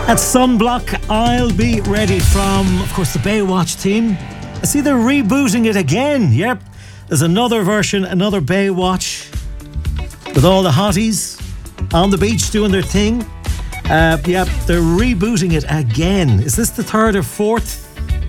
At Sunblock, I'll Be Ready from, of course, the Baywatch theme. I see they're rebooting it again. Yep, there's another version, another Baywatch with all the hotties on the beach doing their thing. Yep, they're rebooting it again. Is this the third or fourth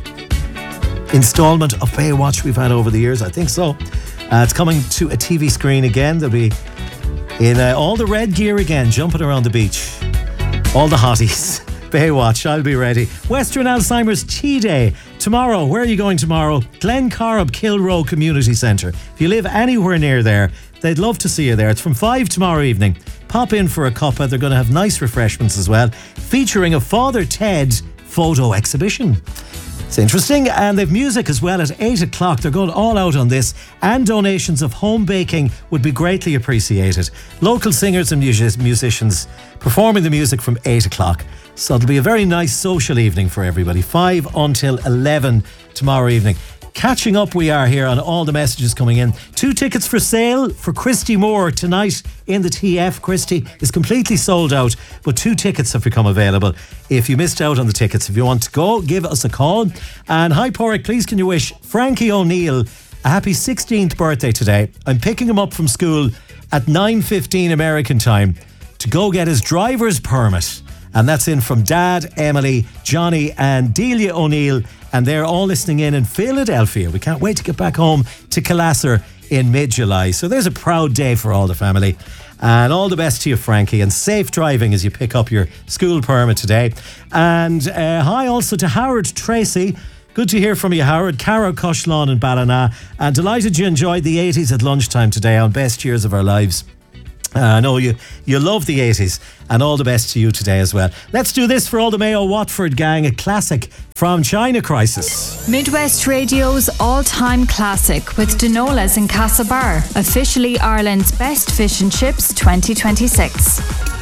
installment of Baywatch we've had over the years? I think so. It's coming to a TV screen again. They'll be in all the red gear again, jumping around the beach. All the hotties. Baywatch, I'll Be Ready. Western Alzheimer's Tea Day. Tomorrow, where are you going tomorrow? Glencorrib Kilroe Community Centre. If you live anywhere near there, they'd love to see you there. It's from 5 tomorrow evening. Pop in for a cuppa. They're going to have nice refreshments as well, featuring a Father Ted photo exhibition. It's interesting, and they've music as well at 8 o'clock. They're going all out on this, and donations of home baking would be greatly appreciated. Local singers and musicians performing the music from 8 o'clock. So it'll be a very nice social evening for everybody. 5 until 11 tomorrow evening. Catching up we are here on all the messages coming in. 2 tickets for sale for Christy Moore tonight in the TF. Christy is completely sold out, but 2 tickets have become available. If you missed out on the tickets, if you want to go, give us a call. And hi Porrick, please can you wish Frankie O'Neill a happy 16th birthday today. I'm picking him up from school at 9:15 American time to go get his driver's permit. And that's in from Dad, Emily, Johnny and Delia O'Neill. And they're all listening in Philadelphia. We can't wait to get back home to Killasser in mid-July. So there's a proud day for all the family. And all the best to you, Frankie. And safe driving as you pick up your school permit today. And hi also to Howard Tracy. Good to hear from you, Howard. Cara Cushlawn in Ballina. And delighted you enjoyed the 80s at lunchtime today on Best Years of Our Lives. I know you love the 80s, and all the best to you today as well. Let's do this for all the Mayo Watford gang, a classic from China Crisis. Midwest Radio's all-time classic with Denola's in Castlebar, officially Ireland's best fish and chips 2026.